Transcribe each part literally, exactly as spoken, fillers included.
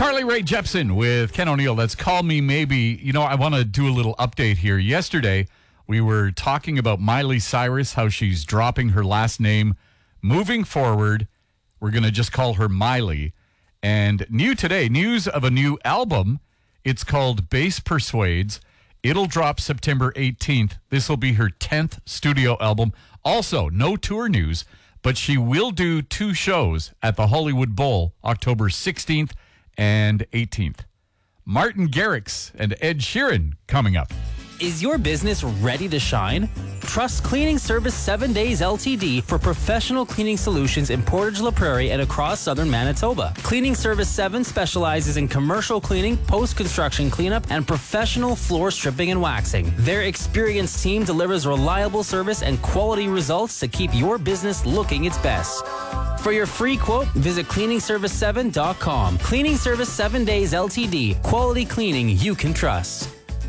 Carly Rae Jepsen with Ken O'Neill. That's Call Me Maybe. You know, I want to do a little update here. Yesterday, we were talking about Miley Cyrus, how she's dropping her last name. Moving forward, we're going to just call her Miley. And new today, news of a new album. It's called Bass Persuades. It'll drop September eighteenth. This will be her tenth studio album. Also, no tour news, but she will do two shows at the Hollywood Bowl, October sixteenth and eighteenth. Martin Garrix and Ed Sheeran coming up. Is your business ready to shine? Trust Cleaning Service seven days L T D for professional cleaning solutions in Portage La Prairie and across southern Manitoba. Cleaning Service seven specializes in commercial cleaning, post-construction cleanup, and professional floor stripping and waxing. Their experienced team delivers reliable service and quality results to keep your business looking its best. For your free quote, visit cleaning service seven dot com. Cleaning Service seven days L T D. Quality cleaning you can trust.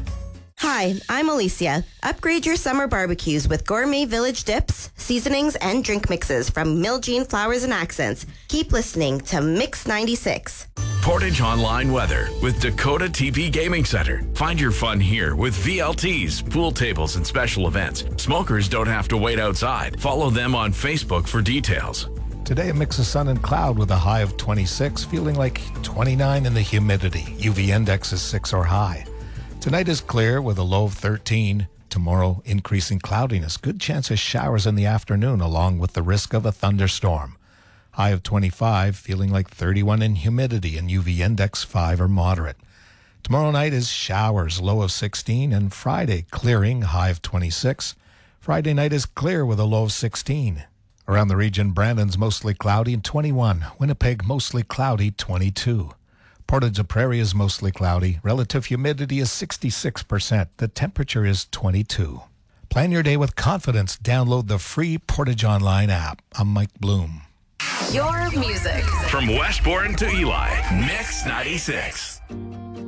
Hi, I'm Alicia. Upgrade your summer barbecues with gourmet village dips, seasonings, and drink mixes from Miljean Flowers and Accents. Keep listening to Mix ninety-six. Portage Online Weather with Dakota T P Gaming Center. Find your fun here with V L Ts, pool tables, and special events. Smokers don't have to wait outside. Follow them on Facebook for details. Today, a mix of sun and cloud with a high of twenty-six, feeling like twenty-nine in the humidity. U V index is six or high. Tonight is clear with a low of thirteen. Tomorrow, increasing cloudiness. Good chance of showers in the afternoon, along with the risk of a thunderstorm. High of twenty-five, feeling like thirty-one in humidity, and U V index five or moderate. Tomorrow night is showers, low of sixteen, and Friday, clearing, high of twenty-six. Friday night is clear with a low of sixteen. Around the region, Brandon's mostly cloudy and twenty-one. Winnipeg, mostly cloudy, twenty-two. Portage La Prairie is mostly cloudy. Relative humidity is sixty-six percent. The temperature is twenty-two. Plan your day with confidence. Download the free Portage Online app. I'm Mike Bloom. Your music. From Westbourne to Eli, Mix ninety-six.